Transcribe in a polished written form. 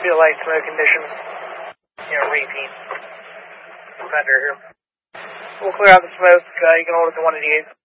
be a light smoke condition. Repeat. Thunder here. We'll clear out the smoke. You can hold it to 188.